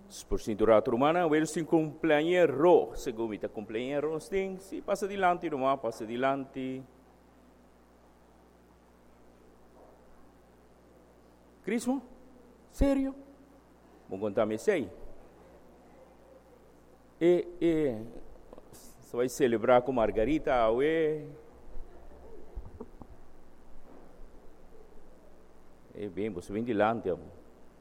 Por cintura romana, o sin cumpleañero, según mi cumpleañero, si pasa adelante, nomás pasa adelante. Crismo? Sério? Vou contar me sei. Você vai celebrar com Margarita, ué? Bem, você vem adelante, amor.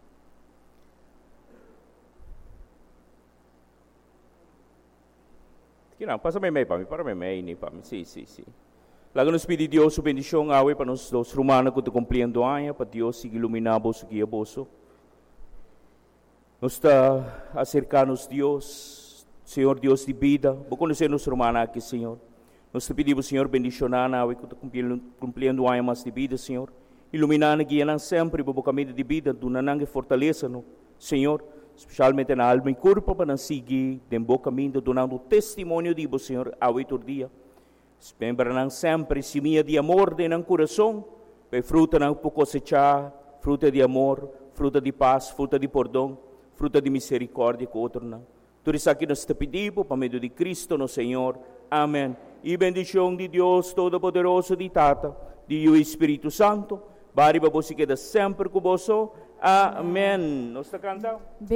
Não, passa bem para mim, para mim, sim. Lago nos pedi Deus sua bendição, awe para nós dos romanos que te cumprindo aia, para Deus siga iluminar vos guia vosso. Nós está acercar-nos Deus, Senhor Deus de vida, vou conhecer nos romanos aqui, Senhor. Nós te pedimos, Senhor, bendição awe que te cumprindo aia mais de vida, Senhor. Iluminar guia sempre para o caminho de vida, do nanang fortaleza, no Senhor. Especialmente na alma e corpo para não seguir de bom caminho, donando testemunho de você, Senhor, ao outro dia. Espera sempre semilla de amor de nosso coração, para fruta não cosechar, fruta de amor, fruta de paz, fruta de perdão, fruta de misericórdia com outro não. Tudo isso aqui nós te pedimos, para meio de Cristo, nosso Senhor. Amém. E bendição de Deus Todo-Poderoso, de Tata, de o Espírito Santo, para você queda sempre com você. Amém. Nós te cantamos.